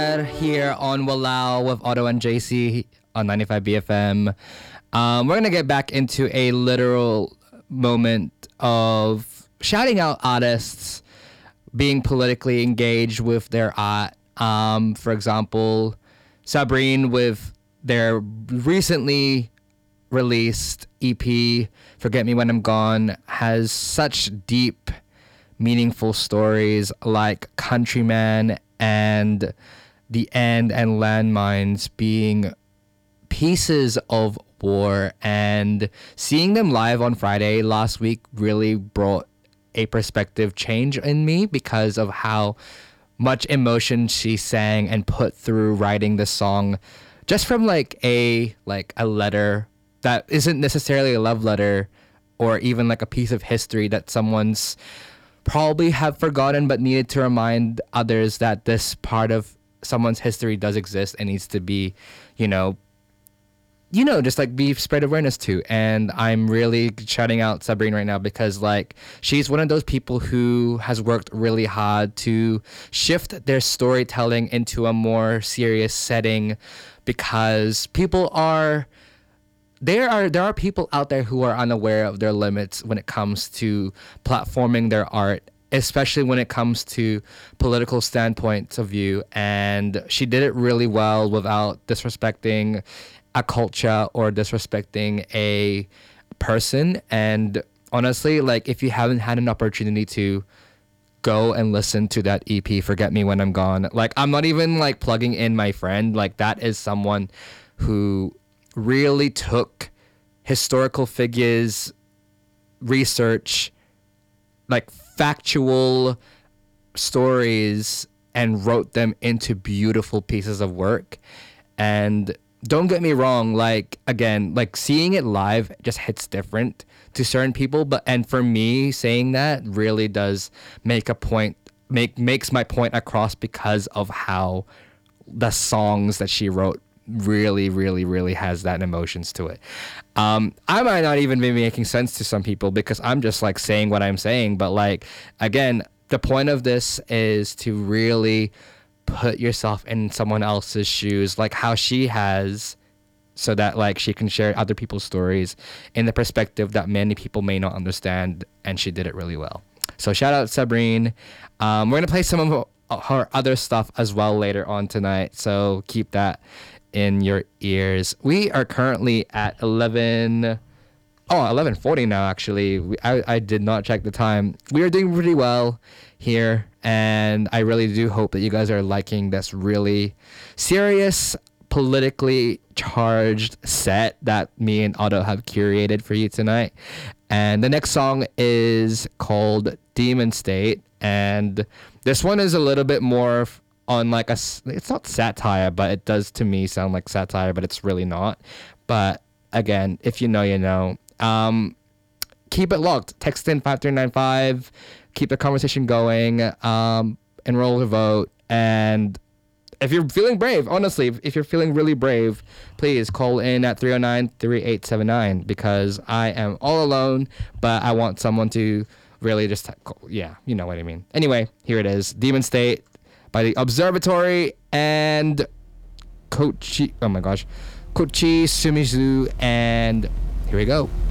Here on Walao with Otto and JC on 95 BFM. We're going to get back into a literal moment of shouting out artists being politically engaged with their art. For example, Sabrine with their recently released EP, Forget Me When I'm Gone, has such deep, meaningful stories like Countryman and The End and Landmines being pieces of war, and seeing them live on Friday last week really brought a perspective change in me because of how much emotion she sang and put through writing the song, just from like a letter that isn't necessarily a love letter or even like a piece of history that someone's probably have forgotten but needed to remind others that this part of someone's history does exist and needs to be, just like be spread awareness to. And I'm really shouting out Sabrine right now because like she's one of those people who has worked really hard to shift their storytelling into a more serious setting, because there are people out there who are unaware of their limits when it comes to platforming their art, especially when it comes to political standpoints of view. And she did it really well without disrespecting a culture or disrespecting a person. And honestly, like if you haven't had an opportunity to go and listen to that EP, Forget Me When I'm Gone, like I'm not even like plugging in my friend, like that is someone who really took historical figures, research, like factual stories, and wrote them into beautiful pieces of work. And don't get me wrong, like again, like seeing it live just hits different to certain people, and for me saying that really does make a point, makes my point across because of how the songs that she wrote really, really, really has that emotions to it. I might not even be making sense to some people because I'm just like saying what I'm saying, but like again, the point of this is to really put yourself in someone else's shoes, like how she has, so that like she can share other people's stories in the perspective that many people may not understand, and she did it really well. So shout out Sabrine. We're gonna play some of her other stuff as well later on tonight, so keep that in your ears. We are currently at 11:40 now actually. I did not check the time. We are doing pretty well here, and I really do hope that you guys are liking this really serious, politically charged set that me and Otto have curated for you tonight. And the next song is called Demon State, and this one is a little bit more on like it's not satire, but it does to me sound like satire, but it's really not. But again, if you know, you know. Keep it locked. Text in 5395. Keep the conversation going. Enroll to vote. And if you're feeling brave, honestly, if you're feeling really brave, please call in at 309-3879, because I am all alone, but I want someone to really just, yeah, you know what I mean. Anyway, here it is. Demon State by The Observatory and Koichi Sumizu, and here we go.